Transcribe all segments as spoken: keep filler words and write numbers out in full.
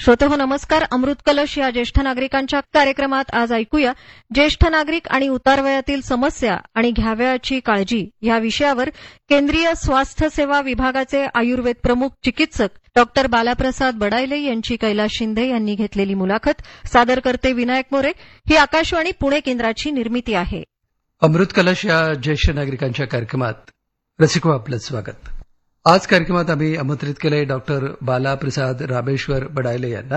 श्रोतेहो नमस्कार. अमृत कलश या ज्येष्ठ नागरिकांच्या कार्यक्रमात आज ऐकूया ज्येष्ठ नागरिक आणि उतारवयातील समस्या आणि घ्यावयाची काळजी या विषयावर केंद्रीय स्वास्थ्य सेवा विभागाचे आयुर्वेद प्रमुख चिकित्सक डॉक्टर बालाप्रसाद बडायले यांची कैलास शिंदे यांनी घेतलेली मुलाखत. सादर करते विनायक मोरे. ही आकाशवाणी पुणे केंद्राची निर्मिती आहे. अमृत कलश या ज्येष्ठ नागरिकांच्या कार्यक्रमात रसिको आपलं स्वागत. आज कार्यक्रमात आम्ही आमंत्रित केले डॉक्टर बालाप्रसाद रामेश्वर बडायले यांना.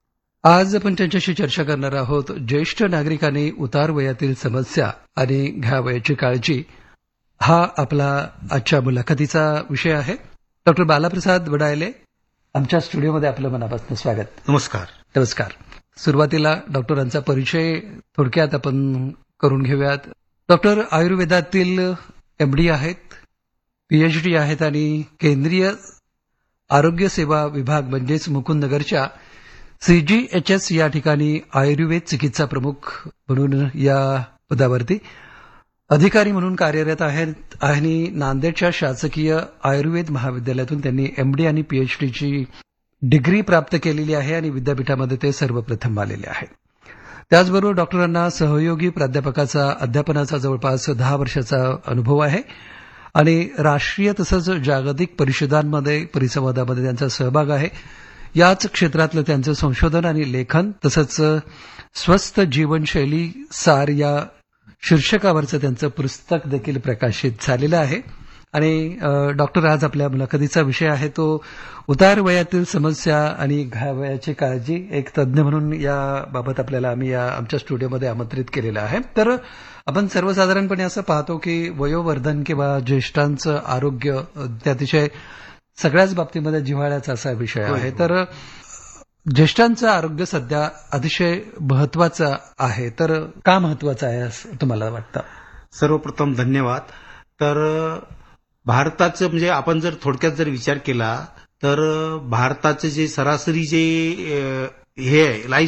आज आपण त्यांच्याशी चर्चा करणार आहोत ज्येष्ठ नागरिकांनी उतार वयातील समस्या आणि घ्यावयाची काळजी, हा आपला आजच्या मुलाखतीचा विषय आहे. डॉक्टर बालाप्रसाद बडायले, आमच्या स्टुडिओमध्ये आपलं मनापासून स्वागत. नमस्कार. नमस्कार. सुरुवातीला डॉक्टरांचा परिचय थोडक्यात आपण करून घेऊयात. डॉक्टर आयुर्वेदातील एमडी आहेत, पीएचडी आहेत आणि केंद्रीय आरोग्य सेवा विभाग म्हणजेच मुकुंदनगरच्या सीजीएचएस या ठिकाणी आयुर्वेद चिकित्सा प्रमुख म्हणून या पदावरती अधिकारी म्हणून कार्यरत आहेत आणि नांदेडच्या शासकीय आयुर्वेद महाविद्यालयातून त्यांनी एमडी आणि पीएचडीची डिग्री प्राप्त केलेली आहे आणि विद्यापीठामध्ये ते सर्वप्रथम आलेले आहेत. त्याचबरोबर डॉक्टरांना सहयोगी प्राध्यापकाचा अध्यापनाचा जवळपास दहा वर्षाचा अनुभव आहे आणि राष्ट्रीय तसंच जागतिक परिषदांमध्ये परिसंवादामध्ये त्यांचा सहभाग आहे. याच क्षेत्रातलं त्यांचं संशोधन आणि लेखन तसंच स्वस्थ जीवनशैली सार या शीर्षकावरचं त्यांचं पुस्तक देखील प्रकाशित झालेलं आहे. आणि डॉक्टर आज आपल्या मुलाखतीचा विषय आहे तो उतार वयातील समस्या आणि घ्यावयाची काळजी. एक तज्ज्ञ म्हणून याबाबत आपल्याला आम्ही या आमच्या स्टुडिओमध्ये आमंत्रित केलेलं आहे. तर आपण सर्वसाधारणपणे असं पाहतो की वयोवर्धन किंवा ज्येष्ठांचं आरोग्य ते अतिशय सगळ्याच बाबतीमध्ये जिव्हाळ्याचा असा विषय आहे. तर ज्येष्ठांचं आरोग्य सध्या अतिशय महत्वाचं आहे. तर का महत्वाचं आहे असं तुम्हाला वाटतं? सर्वप्रथम धन्यवाद. तर भारताचं म्हणजे आपण जर थोडक्यात जर विचार केला तर भारताचं जे सरासरी जे हे आहे लाईफ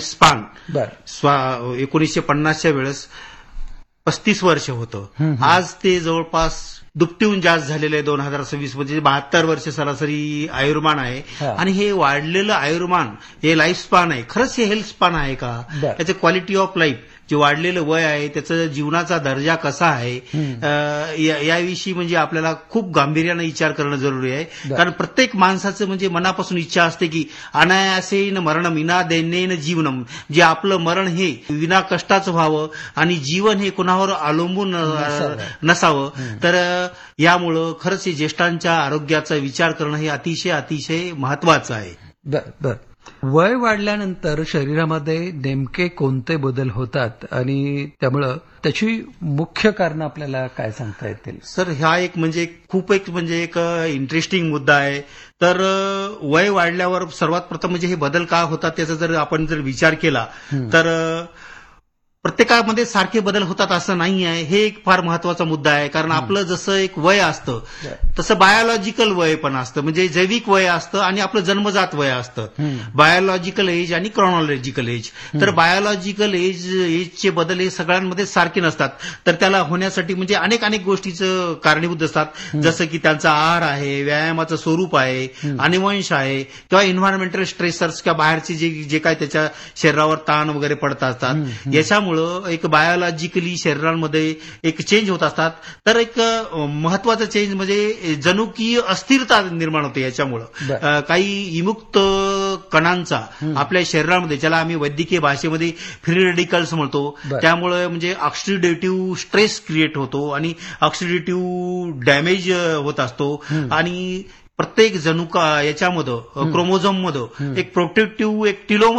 स्पॅन एकोणीसशे पन्नासच्या वेळेस पस्तीस वर्ष होतं. आज ते जवळपास दुपटीहून जास्त झालेलं आहे. दोन हजार सव्वीस मध्ये बहात्तर वर्ष सरासरी आयुर्मान आहे आणि हे वाढलेलं आयुर्मान हे लाईफ स्पॅन आहे. खरंच हे हेल्थ स्पॅन आहे का? त्याचं क्वालिटी ऑफ लाईफ जे वाढलेलं वय आहे त्याचा जीवनाचा दर्जा कसा आहे याविषयी म्हणजे आपल्याला खूप गांभीर्यानं विचार करणं जरुरी आहे. कारण प्रत्येक माणसाचं म्हणजे मनापासून इच्छा असते की अनायासेन मरणम विना दैन्येन जीवनम, जे आपलं मरण हे विना कष्टाचं व्हावं आणि जीवन हे कोणावर अवलंबून नसावं. तर यामुळं खरंच ज्येष्ठांच्या आरोग्याचा विचार करणं हे अतिशय अतिशय महत्वाचं आहे. बर. वय वाढल्यानंतर शरीरामध्ये नेमके कोणते बदल होतात आणि त्यामुळं त्याची मुख्य कारण आपल्याला काय सांगता येतील? सर, हा एक म्हणजे खूप एक म्हणजे एक इंटरेस्टिंग मुद्दा आहे. तर वय वाढल्यावर सर्वात प्रथम म्हणजे हे बदल का होतात त्याचा जर आपण जर विचार केला तर प्रत्येकामध्ये सारखे बदल होतात असं नाही आहे. हे एक फार महत्वाचा मुद्दा आहे. कारण आपलं जसं एक वय असतं तसं बायोलॉजिकल वय पण असतं, म्हणजे जैविक वय असतं आणि आपलं जन्मजात वय असतं. बायोलॉजिकल एज आणि क्रोनॉलॉजिकल एज. तर बायोलॉजिकल एज एजचे बदल हे सगळ्यांमध्ये सारखे नसतात. तर त्याला होण्यासाठी म्हणजे अनेक अनेक गोष्टीचं कारणीभूत असतात. जसं की त्यांचा आहार आहे, व्यायामाचं स्वरूप आहे, अनुवंश आहे किंवा एन्व्हायरमेंटल स्ट्रेसर्स किंवा बाहेरचे जे जे काय त्याच्या शरीरावर ताण वगैरे पडत असतात याच्यामुळे एक बायोलॉजिकली शरीरांमध्ये एक चेंज होत असतात. तर एक महत्वाचं चेंज म्हणजे जनुकीय अस्थिरता निर्माण होते. याच्यामुळं काही विमुक्त कणांचा आपल्या शरीरामध्ये, ज्याला आम्ही वैद्यकीय भाषेमध्ये फ्री रेडिकल्स म्हणतो, त्यामुळे म्हणजे ऑक्सिडेटिव्ह स्ट्रेस क्रिएट होतो आणि ऑक्सिडेटिव्ह डॅमेज होत असतो. आणि प्रत्येक जनुका याच्यामध्ये क्रोमोझोम मध्ये एक प्रोटेक्टिव्ह एक टिलोमर